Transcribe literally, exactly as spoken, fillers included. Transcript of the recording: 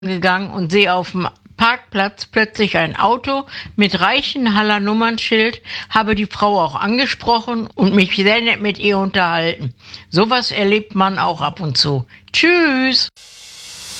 gegangen und sehe auf dem Parkplatz plötzlich ein Auto mit Reichenhaller Nummernschild, habe die Frau auch angesprochen und mich sehr nett mit ihr unterhalten. Sowas erlebt man auch ab und zu. Tschüss!